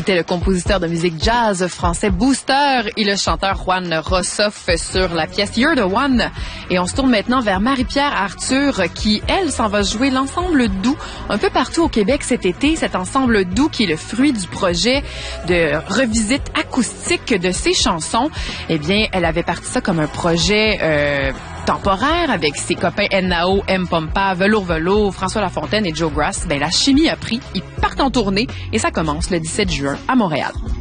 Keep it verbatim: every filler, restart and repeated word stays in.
C'était le compositeur de musique jazz français Booster et le chanteur Juan Rossoff sur la pièce You're the One. Et on se tourne maintenant vers Marie-Pierre Arthur qui, elle, s'en va jouer l'ensemble doux un peu partout au Québec cet été. Cet ensemble doux qui est le fruit du projet de revisite acoustique de ses chansons. Eh bien, elle avait parti ça comme un projet euh, temporaire avec ses copains N A O, M. Pompa, Velours Velours, François Lafontaine et Joe Grass. Ben, la chimie a pris, ils partent en tournée et ça commence le dix-sept juin à Montréal.